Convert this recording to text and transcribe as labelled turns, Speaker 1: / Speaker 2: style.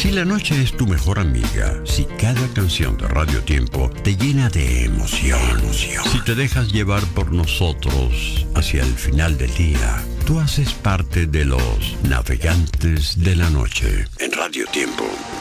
Speaker 1: Si la noche es tu mejor amiga, si cada canción de Radio Tiempo te llena de emoción, si te dejas llevar por nosotros hacia el final del día, tú haces parte de los navegantes de la noche en Radio Tiempo.